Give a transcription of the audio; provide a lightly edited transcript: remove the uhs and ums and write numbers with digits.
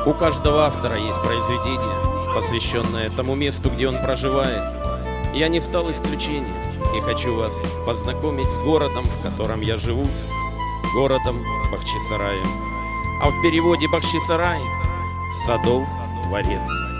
У каждого автора есть произведение, посвященное тому месту, где он проживает. Я не стал исключением и хочу вас познакомить с городом, в котором я живу, городом Бахчисараем. А в переводе Бахчисарай — Садов дворец.